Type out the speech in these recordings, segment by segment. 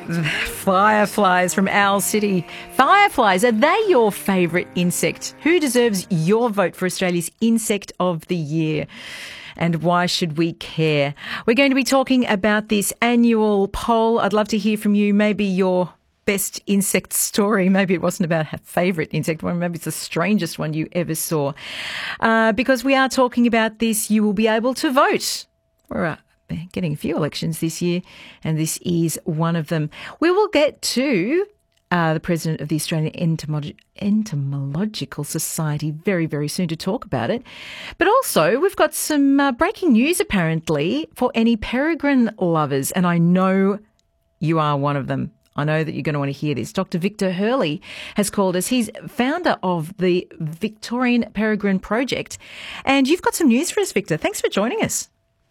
Fireflies from Owl City. Fireflies, are they your favourite insect? Who deserves your vote for Australia's Insect of the Year? And why should we care? We're going to be talking about this annual poll. I'd love to hear from you. Maybe your best insect story. Maybe it wasn't about a favourite insect one. Maybe it's the strangest one you ever saw. Because we are talking about this, you will be able to vote. We're getting a few elections this year, and this is one of them. We will get to the President of the Australian Entomological Society very, very soon to talk about it. But also, we've got some breaking news, apparently, for any peregrine lovers, and I know you are one of them. I know that you're going to want to hear this. Dr. Victor Hurley has called us. He's founder of the Victorian Peregrine Project. And you've got some news for us, Victor. Thanks for joining us.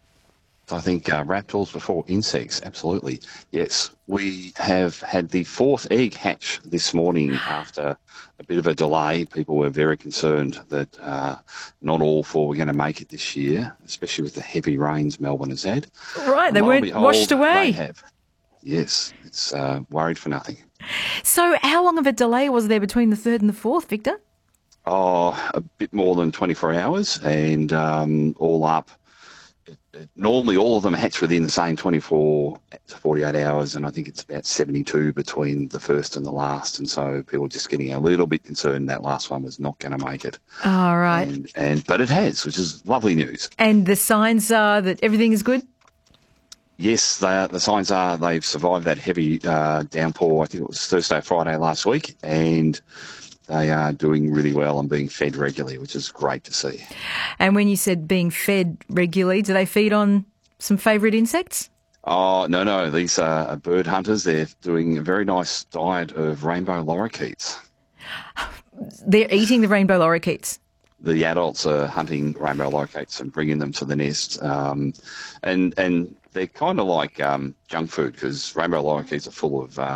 I think raptors before insects, absolutely. Yes, we have had the fourth egg hatch this morning after a bit of a delay. People were very concerned that not all four were going to make it this year, especially with the heavy rains Melbourne has had. Right, they weren't washed away. They have. Yes, it's worried for nothing. So how long of a delay was there between the third and the fourth, Victor? Oh, a bit more than 24 hours, and all up. Normally all of them hatch within the same 24 to 48 hours, and I think it's about 72 between the first and the last, and so people are just getting a little bit concerned that last one was not going to make it. All right. But it has, which is lovely news. And the signs are that everything is good? Yes, the signs are they've survived that heavy downpour. I think it was Thursday, Friday last week, and they are doing really well and being fed regularly, which is great to see. And when you said being fed regularly, do they feed on some favourite insects? Oh, no. These are bird hunters. They're doing a very nice diet of rainbow lorikeets. They're eating the rainbow lorikeets? The adults are hunting rainbow lorikeets and bringing them to the nest. And they're kind of like junk food because rainbow lorikeets are full of